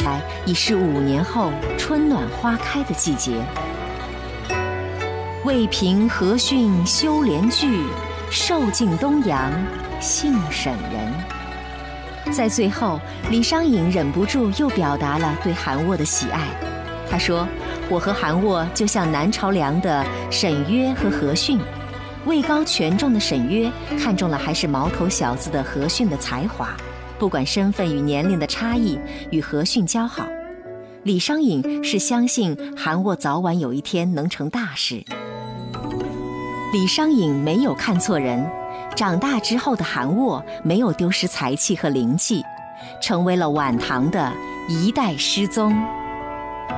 来已是5年后春暖花开的季节。未平和训修连句，受尽东阳幸沈人。在最后，李商隐忍不住又表达了对韩沃的喜爱。他说：“我和韩沃就像南朝梁的沈约和和训，位高权重的沈约看中了还是毛头小子的和训的才华，不管身份与年龄的差异，与和训交好。李商隐是相信韩沃早晚有一天能成大事。”李商隐没有看错人，长大之后的韩沃没有丢失才气和灵气，成为了晚唐的一代诗宗。